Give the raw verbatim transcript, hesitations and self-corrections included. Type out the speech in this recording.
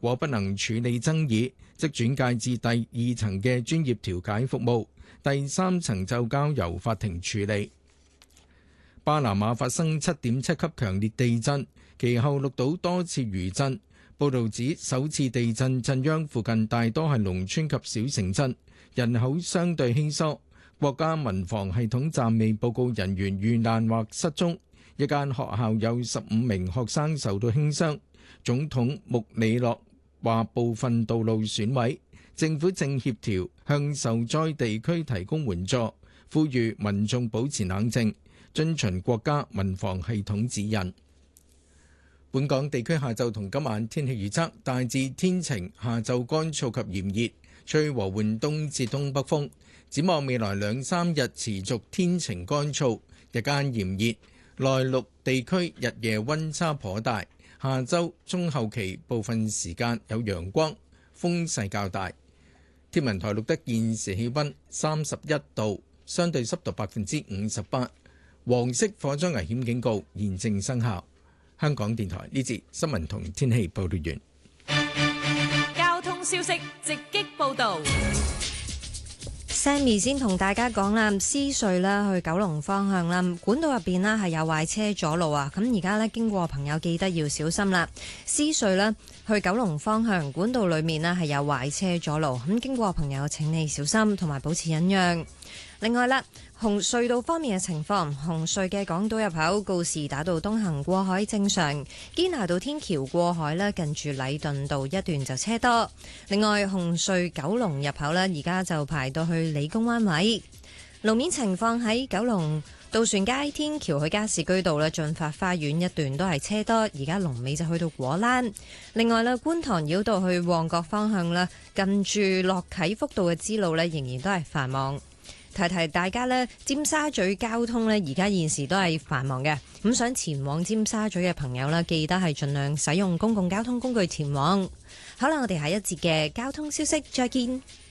果不能處理爭議，即轉介至第二層嘅專業調解服務，第三層就交由法庭處理。巴拿馬發生七點七級強烈地震，其後錄到多次餘震。報導指首次地震震央附近大多係農村及小城鎮，人口相對稀疏。國家民防系統暫未報告人員遇難或失蹤。一間學校有十五名學生受到輕傷。總統穆里諾話部分道路損毀，政府正協調向受災地區提供援助，呼籲民眾保持冷靜，遵循國家民防系統指引。本港地區下晝同今晚天氣預測大致天晴，下晝乾燥及炎熱，吹和緩東至東北風。展望未來兩三日持續天晴乾燥，日間炎熱，內陸地區日夜溫差頗大。下週中後期部分時間有陽光，風勢較大。天文台錄得現時氣溫三十一度，相對濕度百分之五十八，黃色火災危險警告現正生效。香港電台呢節新聞同天氣報道完。 交通消息直擊報道。 Sammy 先同大家講啦，獅隧啦去九龍方向啦，管道入邊啦係有壞車阻路啊，咁而家咧經過朋友記得要小心啦。獅隧啦去九龍方向管道裏面啦係有壞車阻路，咁經過朋友請你小心同埋保持忍讓。另外啦，紅隧道方面嘅情況，紅隧嘅港島入口告士打道東行過海正常，堅拿道天橋過海咧近住禮頓道一段就車多。另外紅隧九龍入口咧而家就排到去理工灣位。路面情況喺九龍渡船街天橋去加士居道咧進發花園一段都係車多，而家龍尾就去到果欄。另外咧觀塘繞道去旺角方向啦，近住樂啟福道嘅支路咧仍然都係繁忙。提提大家呢，尖沙咀交通呢，而家現時都係繁忙嘅。咁想前往尖沙咀嘅朋友呢，記得係盡量使用公共交通工具前往。好啦，我哋下一節嘅交通消息再見。